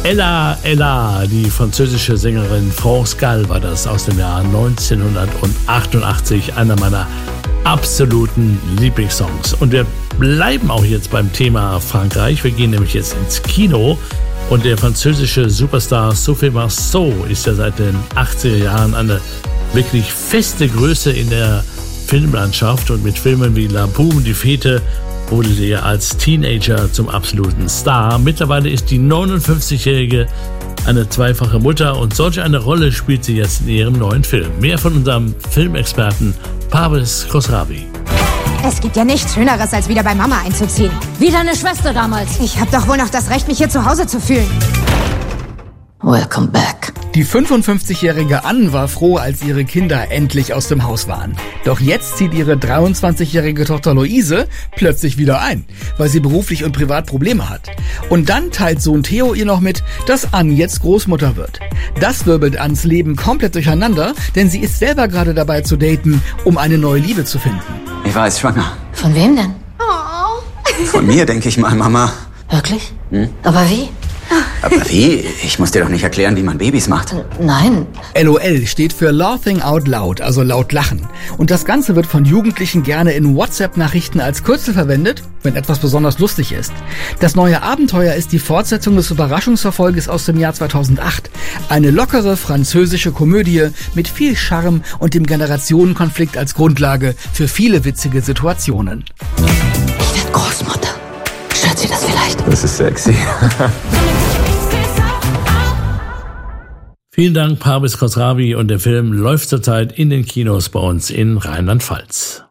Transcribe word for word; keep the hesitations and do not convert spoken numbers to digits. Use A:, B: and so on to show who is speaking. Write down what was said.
A: Ella, Ella, die französische Sängerin France Gall war das aus dem Jahr neunzehnhundertachtundachtzig, einer meiner absoluten Lieblingssongs. Und wir bleiben auch jetzt beim Thema Frankreich. Wir gehen nämlich jetzt ins Kino und der französische Superstar Sophie Marceau ist ja seit den achtziger Jahren eine wirklich feste Größe in der Filmlandschaft und mit Filmen wie La Boum, die Fete wurde sie als Teenager zum absoluten Star. Mittlerweile ist die neunundfünfzigjährige eine zweifache Mutter und solch eine Rolle spielt sie jetzt in ihrem neuen Film. Mehr von unserem Filmexperten Parvis Khosravi.
B: Es gibt ja nichts Schöneres, als wieder bei Mama einzuziehen.
C: Wie deine Schwester damals.
B: Ich habe doch wohl noch das Recht, mich hier zu Hause zu fühlen.
C: Welcome back.
D: Die fünfundfünfzigjährige Anne war froh, als ihre Kinder endlich aus dem Haus waren. Doch jetzt zieht ihre dreiundzwanzigjährige Tochter Luise plötzlich wieder ein, weil sie beruflich und privat Probleme hat. Und dann teilt Sohn Theo ihr noch mit, dass Anne jetzt Großmutter wird. Das wirbelt Annes Leben komplett durcheinander, denn sie ist selber gerade dabei zu daten, um eine neue Liebe zu finden.
E: Ich war jetzt schwanger.
C: Von wem denn?
B: Oh.
E: Von mir, denke ich mal, Mama.
C: Wirklich?
E: Hm?
C: Aber wie?
E: Aber wie? Ich muss dir doch nicht erklären, wie man Babys macht.
C: Nein.
D: LOL steht für Laughing Out Loud, also laut lachen. Und das Ganze wird von Jugendlichen gerne in WhatsApp-Nachrichten als Kürzel verwendet, wenn etwas besonders lustig ist. Das neue Abenteuer ist die Fortsetzung des Überraschungserfolges aus dem Jahr zweitausendacht. Eine lockere französische Komödie mit viel Charme und dem Generationenkonflikt als Grundlage für viele witzige Situationen.
C: Ich werde Großmutter. Stört Sie das vielleicht?
E: Das ist sexy.
A: Vielen Dank, Parvis Khosravi, und der Film läuft zurzeit in den Kinos bei uns in Rheinland-Pfalz.